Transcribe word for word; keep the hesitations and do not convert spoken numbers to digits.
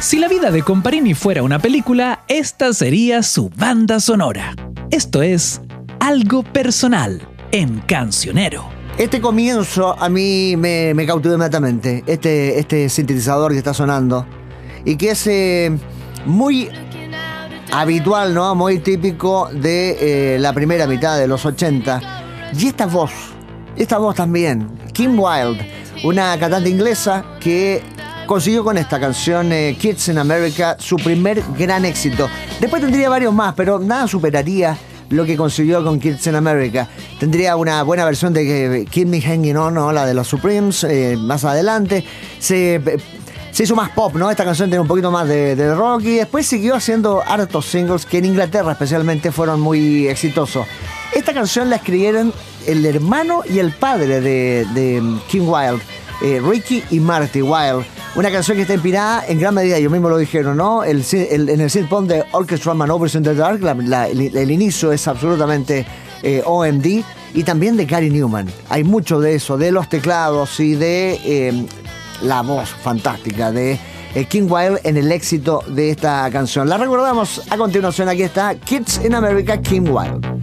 Si la vida de Comparini fuera una película, esta sería su banda sonora. Esto es Algo Personal en Cancionero. Este comienzo a mí me, me cautivó inmediatamente. Este, este sintetizador que está sonando y que es eh, muy habitual, ¿no? Muy típico de eh, la primera mitad de los ochenta. Y esta voz, esta voz también, Kim Wilde, una cantante inglesa que consiguió con esta canción eh, Kids in America su primer gran éxito. Después tendría varios más, pero nada superaría lo que consiguió con Kids in America. Tendría una buena versión de eh, Keep Me Hanging On, ¿no? La de los Supremes, eh, más adelante. Se, eh, se hizo más pop, ¿no? Esta canción tiene un poquito más de, de rock y después siguió haciendo hartos singles que en Inglaterra especialmente fueron muy exitosos. Esta canción la escribieron el hermano y el padre de, de Kim Wilde, eh, Ricky y Marty Wilde. Una canción que está inspirada en gran medida, ellos mismos lo dijeron, ¿no? El, el, en el synth-pop de Orchestra Manovers in the Dark, la, la, el, el inicio es absolutamente eh, O M D, y también de Gary Newman. Hay mucho de eso, de los teclados y de eh, la voz fantástica de eh, Kim Wilde en el éxito de esta canción. La recordamos a continuación, aquí está Kids in America, Kim Wilde.